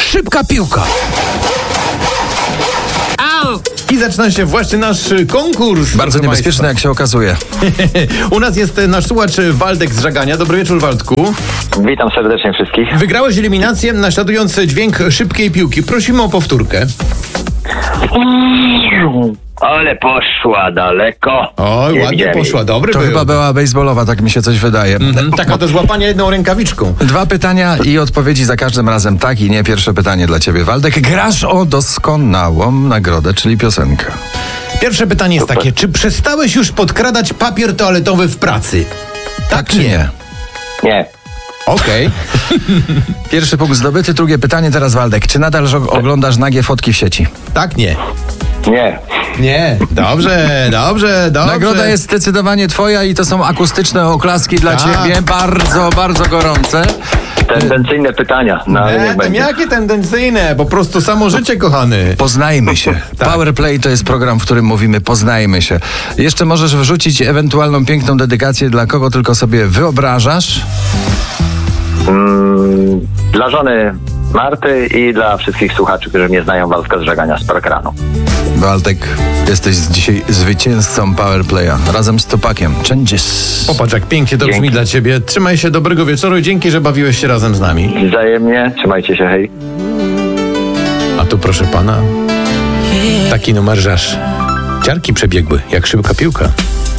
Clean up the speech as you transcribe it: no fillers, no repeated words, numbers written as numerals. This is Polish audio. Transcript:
szybka piłka. I zaczyna się właśnie nasz konkurs. Bardzo niebezpieczny, jak się okazuje. U nas jest nasz słuchacz Waldek z Żagania. Dobry wieczór, Waldku. Witam serdecznie wszystkich. Wygrałeś eliminację naśladując dźwięk szybkiej piłki. Prosimy o powtórkę. Ale poszła daleko. Oj, Nie ładnie widziałem poszła, dobry To był. chyba była baseballowa, tak mi się coś wydaje. Taka do złapania jedną rękawiczką. 2 pytania i odpowiedzi za każdym razem tak i nie. Pierwsze pytanie dla ciebie, Waldek. Grasz o doskonałą nagrodę, czyli piosenkę. Pierwsze pytanie jest takie, czy przestałeś już podkradać papier toaletowy w pracy? Tak czy nie? Nie. Okej. Pierwszy punkt zdobyty. Drugie pytanie teraz, Waldek. Czy nadal oglądasz nagie fotki w sieci? Tak, nie. Nie. Nie. Dobrze. Nagroda jest zdecydowanie twoja i to są akustyczne oklaski dla Tak. ciebie. Bardzo, bardzo gorące. Tendencyjne pytania. No ale niech będzie. Jakie tendencyjne? Po prostu samo życie, kochany. Poznajmy się. Tak. Powerplay to jest program, w którym mówimy poznajmy się. Jeszcze możesz wrzucić ewentualną piękną dedykację dla kogo tylko sobie wyobrażasz. Dla żony Marty i dla wszystkich słuchaczy, którzy mnie znają, Waldka z Żagania z Parkranu. Waldek, jesteś dzisiaj zwycięzcą Powerplaya razem z Tupakiem. Changes. Popatrz, jak pięknie to brzmi Dzięki. dla ciebie. Trzymaj się, dobrego wieczoru i dzięki, że bawiłeś się razem z nami. Wzajemnie. Trzymajcie się, hej. A tu proszę pana, taki numer, że aż ciarki przebiegły, jak szybka piłka.